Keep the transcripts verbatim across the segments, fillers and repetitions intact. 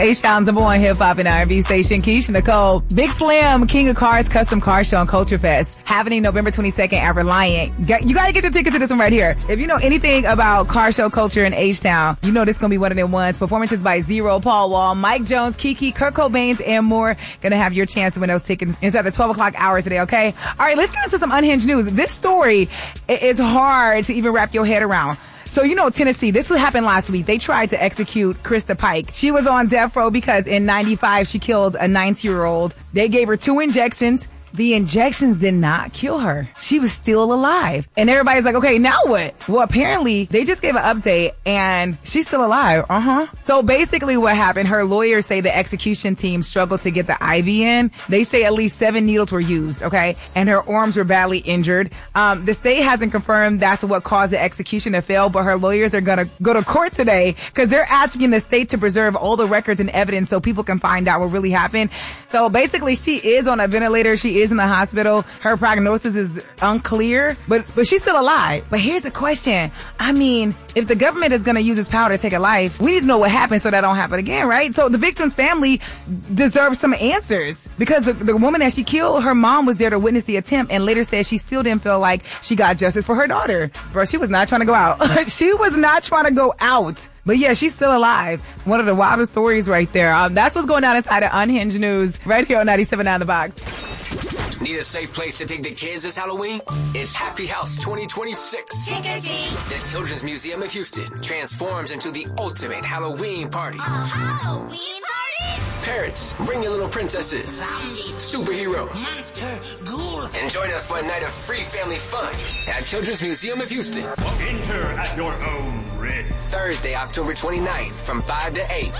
H-Town's number one hip-hop and R and B station, Keisha Nicole. Big Slam, King of Cars Custom Car Show and Culture Fest, happening November twenty-second at Reliant. You gotta get your tickets to this one right here. If you know anything about car show culture in H-Town, you know this is gonna be one of them ones. Performances by Zero, Paul Wall, Mike Jones, Kiki, Kurt Cobain, and more. Gonna have your chance to win those tickets inside the twelve o'clock hour today, okay? All right, let's get into some unhinged news. This story is hard to even wrap your head around. So, you know, Tennessee, this happened last week. They tried to execute Krista Pike. She was on death row because in ninety-five, she killed a nineteen-year-old. They gave her two injections. The injections did not kill her. She was still alive. And everybody's like, okay, now what? Well, apparently they just gave an update and she's still alive. Uh-huh. So basically what happened, her lawyers say the execution team struggled to get the I V in. They say at least seven needles were used, okay? And her arms were badly injured. Um, the state hasn't confirmed that's what caused the execution to fail, but her lawyers are gonna go to court today because they're asking the state to preserve all the records and evidence so people can find out what really happened. So basically she is on a ventilator. She is in the hospital. Her prognosis is unclear, but but she's still alive. But here's the question. I mean, if the government is going to use its power to take a life, we need to know what happened so that don't happen again, right? So the victim's family deserves some answers because the, the woman that she killed, her mom was there to witness the attempt and later said she still didn't feel like she got justice for her daughter. Bro, she was not trying to go out. She was not trying to go out. But yeah, she's still alive. One of the wildest stories right there. Um, that's what's going on inside of Unhinged News right here on ninety-seven point nine The Box. Need a safe place to take the kids this Halloween? It's Happy House twenty twenty-six. The Children's Museum of Houston transforms into the ultimate Halloween party. A Halloween party? Parents, bring your little princesses, Zombie, superheroes, monster, ghoul, and join us for a night of free family fun at Children's Museum of Houston. Enter at your own risk. Thursday, October twenty-ninth from five to eight.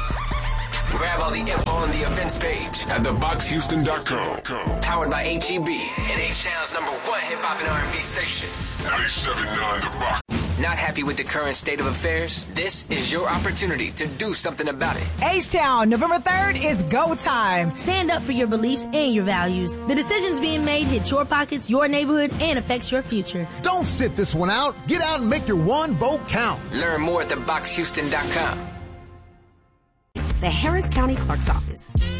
Grab all the info on the events page at the box houston dot com. Powered by H E B and H-Town's number one hip-hop and R and B station. ninety-seven point nine The Box. Not happy with the current state of affairs? This is your opportunity to do something about it. H-Town, November third is go time. Stand up for your beliefs and your values. The decisions being made hit your pockets, your neighborhood, and affects your future. Don't sit this one out. Get out and make your one vote count. Learn more at the box houston dot com. The Harris County Clerk's Office.